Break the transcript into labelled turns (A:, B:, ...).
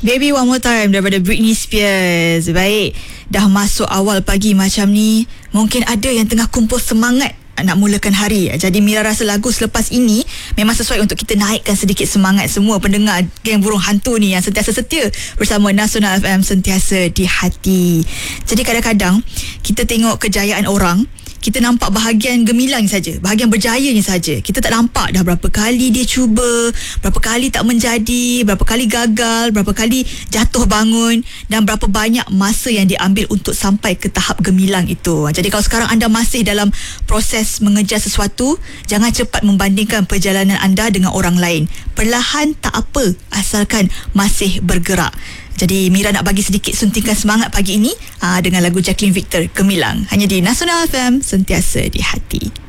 A: Baby One More Time daripada Britney Spears. Baik, dah masuk awal pagi macam ni, mungkin ada yang tengah kumpul semangat nak mulakan hari. Jadi Mira rasa lagu selepas ini memang sesuai untuk kita naikkan sedikit semangat semua pendengar geng burung hantu ni yang sentiasa setia bersama Nasional FM, sentiasa di hati. Jadi kadang-kadang kita tengok kejayaan orang, kita nampak bahagian gemilangnya saja, bahagian berjayanya saja. Kita tak nampak dah berapa kali dia cuba, berapa kali tak menjadi, berapa kali gagal, berapa kali jatuh bangun, dan berapa banyak masa yang diambil untuk sampai ke tahap gemilang itu. Jadi kalau sekarang anda masih dalam proses mengejar sesuatu, jangan cepat membandingkan perjalanan anda dengan orang lain. Perlahan tak apa, asalkan masih bergerak. Jadi Mira nak bagi sedikit suntikan semangat pagi ini dengan lagu Jacqueline Victor, Gemilang, hanya di Nasional FM, sentiasa di hati.